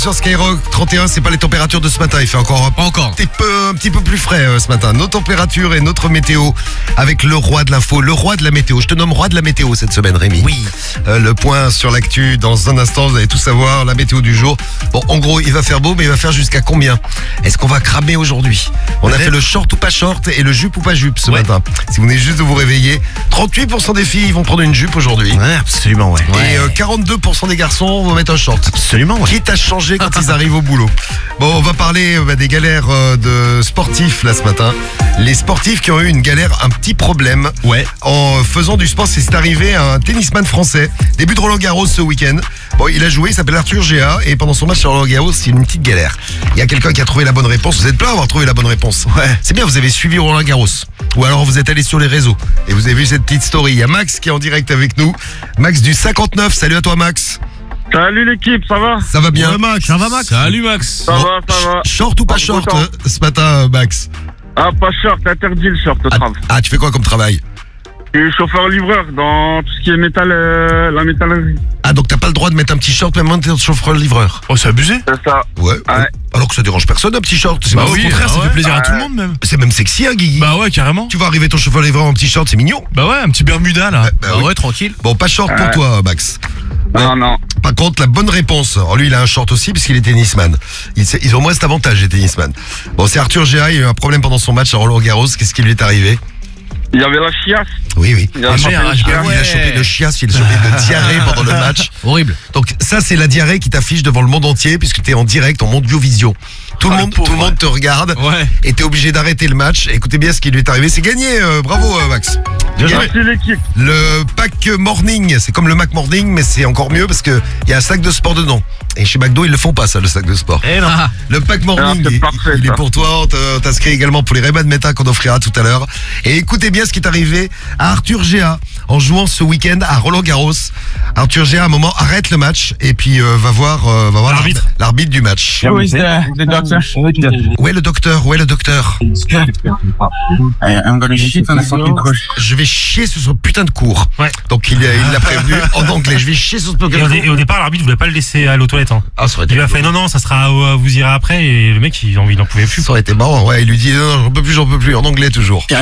Sur Skyrock 31, c'est pas les températures de ce matin, il fait encore un petit peu plus frais ce matin. Nos températures et notre météo avec le roi de l'info, le roi de la météo. Je te nomme roi de la météo cette semaine, Rémi. Oui. Le point sur l'actu dans un instant, vous allez tout savoir, la météo du jour. Bon, en gros, il va faire beau, mais il va faire jusqu'à combien? Est-ce qu'on va cramer aujourd'hui? On a fait le short ou pas short et le jupe ou pas jupe ce matin. Si vous venez juste de vous réveiller, 38% des filles vont prendre une jupe aujourd'hui. Ouais, absolument, ouais. Et 42% des garçons vont mettre un short. Absolument, ouais. Quitte à changer quand ils arrivent au boulot. Bon, on va parler des galères de sportifs là ce matin. Les sportifs qui ont eu une galère, un petit problème en faisant du sport. C'est arrivé à un tennisman français. Début de Roland Garros ce week-end. Bon, il a joué, il s'appelle Arthur Géa. Et pendant son match sur Roland Garros, c'est une petite galère. Il y a quelqu'un qui a trouvé la bonne réponse. Vous êtes plein à avoir trouvé la bonne réponse. Ouais. C'est bien, vous avez suivi Roland Garros. Ou alors vous êtes allé sur les réseaux et vous avez vu cette petite story. Il y a Max qui est en direct avec nous. Max du 59. Salut à toi, Max. Salut l'équipe, ça va? Ça va bien, Max. Ça va, Max? Salut Max. Ça va. Short ou pas short ce matin, Max? Ah, pas short, interdit le short au travail. Ah, tu fais quoi comme travail? Je suis chauffeur-livreur dans tout ce qui est métal, la métallerie. Ah, donc t'as pas le droit de mettre un petit short même quand t'es chauffeur-livreur? Oh, c'est abusé. C'est ça. Ouais. Ouais. Alors que ça dérange personne, un petit short. C'est Bah marrant. oui, au contraire, ça fait plaisir à tout le monde même. C'est même sexy, hein, Guigui? Bah ouais, carrément. Tu vas arriver ton chauffeur-livreur en petit short, c'est mignon. Bah ouais, un petit Bermuda là. Bah oui. Ouais, tranquille. Bon, pas short pour toi, Max. Non. Par contre, la bonne réponse. Alors lui, il a un short aussi puisqu'il est tennisman. Ils ont moins cet avantage, les tennisman. Bon, c'est Arthur Géa, il a eu un problème pendant son match à Roland Garros. Qu'est-ce qui lui est arrivé? Il y avait la chiasse. Oui. Il a chopé le chiasse. Il a chopé le chiasse, il a chopé de diarrhée pendant le match. Horrible. Donc ça, c'est la diarrhée qui t'affiche devant le monde entier puisque t'es en direct, en Mondiovision. Tout le monde te regarde et t'es obligé d'arrêter le match. Écoutez bien ce qui lui est arrivé. C'est gagné. Bravo, Max. Merci l'équipe. Le pack Morning, c'est comme le Mac Morning, mais c'est encore mieux parce que il y a un sac de sport dedans. Et chez McDo, ils le font pas, ça, le sac de sport. Eh non. Le pack Morning, c'est parfait, il est ça. pour toi. On t'inscrit également pour les Ray-Ban Meta qu'on offrira tout à l'heure. Et écoutez bien ce qui est arrivé à Arthur Géa en jouant ce week-end à Roland Garros. Arthur Géa, à un moment, arrête le match et puis va voir l'arbitre du match. Who is the doctor? Où est le docteur? I'm gonna shit on the fucking coach. Je vais chier sur son putain de cours. Ouais. Donc il l'a prévenu en anglais. Je vais chier sur ce putain de cours. Et au départ, l'arbitre voulait pas le laisser aller aux toilettes. Hein. Ah, ça aurait été Il lui a fait non, ça sera, vous irez après. Et le mec, il en pouvait plus. Ça aurait été marrant. Ouais, il lui dit non, j'en peux plus, en anglais toujours.